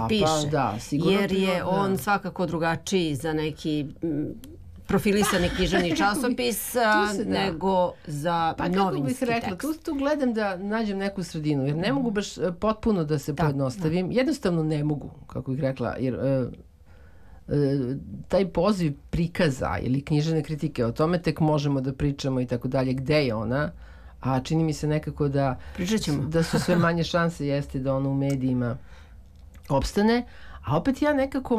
piše. Da, sigurno. Jer je on svakako drugačiji za neki profilisani književni časopis nego za novinski tekst. Tu gledam da nađem neku sredinu, jer ne mogu baš potpuno da se pojednostavim. Jednostavno ne mogu, kako bih rekla, jer taj poziv prikaza ili književne kritike, o tome tek možemo da pričamo i tako dalje, gde je ona, a čini mi se nekako da su sve manje šanse jeste da ona u medijima opstane, a opet ja nekako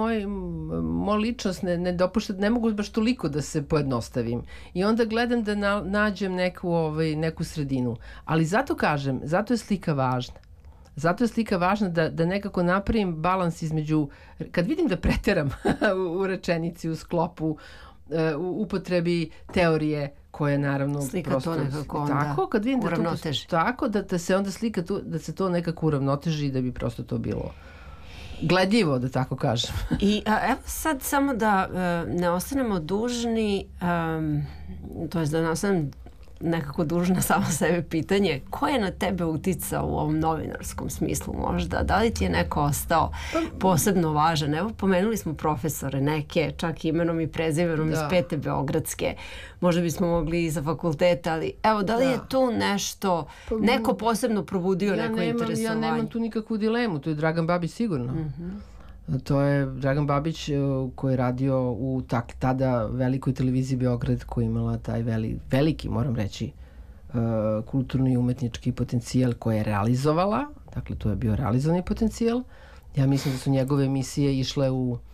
moj ličnost ne dopušta, ne mogu baš toliko da se pojednostavim i onda gledam da nađem neku sredinu, ali zato kažem, zato je slika važna. Zato je slika važna da nekako napravim balans između, kad vidim da preteram u rečenici, u sklopu, u upotrebi teorije koje naravno slika prosto to nekako onda kad vidim uravnoteži. Tako da se onda slika da se to nekako uravnoteži i da bi prosto to bilo gledljivo, da tako kažem. I evo sad samo da ne ostanemo dužni, to je da ne ostanem nekako dužna samo sebe pitanje, ko je na tebe uticao u ovom novinarskom smislu možda? Da li ti je neko ostao posebno važan? Evo, pomenuli smo profesore neke, čak imenom i prezimenom iz Pete Beogradske. Možda bismo mogli i za fakulteta, ali evo, da li je tu nešto, neko posebno probudio neko interesovanje? Ja nemam tu nikakvu dilemu, to je Dragan Babić sigurno. To je Dragan Babić koji je radio u tada velikoj televiziji Beograd, koja je imala taj veliki, moram reći, kulturni i umetnički potencijal koji je realizovala. Dakle, to je bio realizovani potencijal. Ja mislim da su njegove emisije išle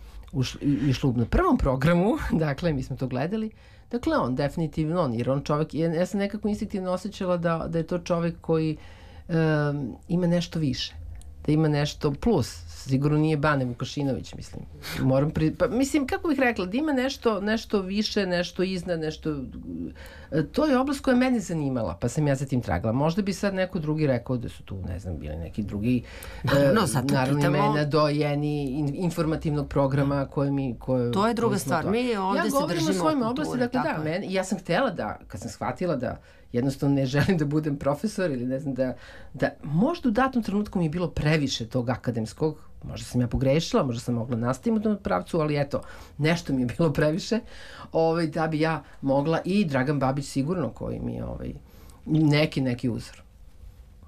na prvom programu, dakle, mi smo to gledali. Dakle, on, definitivno on, jer on čovek, ja sam nekako instinktivno osjećala da je to čovek koji ima nešto više, da ima nešto plus. Sigurno nije Bane Vukašinović, mislim. Mislim, kako bih rekla, da ima nešto više, nešto iznad, nešto... To je oblast koja mene zanimala, pa sam ja za tim tragala. Možda bi sad neko drugi rekao da su tu, ne znam, bili neki drugi naravno imena, dojeni informativnog programa koje mi... To je druga stvar. Mi ovde se držimo o kulturi. Ja govorim o svojim oblasti, dakle da, ja sam htela da, kad sam shvatila da jednostavno ne želim da budem profesor ili ne znam da možda u datom trenutku mi je bilo previše tog akademskog, možda sam ja pogrešila, možda sam mogla nastaviti u tom pravcu, ali eto, nešto mi je bilo previše, da bi ja mogla, i Dragan Babić sigurno koji mi je neki uzor.